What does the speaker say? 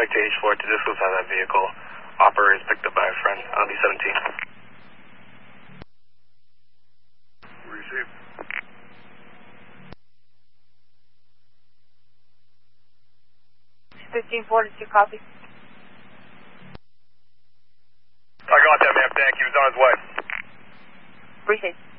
Nordic to H4 to disclose how that vehicle operator is picked up by a friend on B17. Receive. 1542, copy. I got that, man. Thank you. He's on his way. Appreciate it.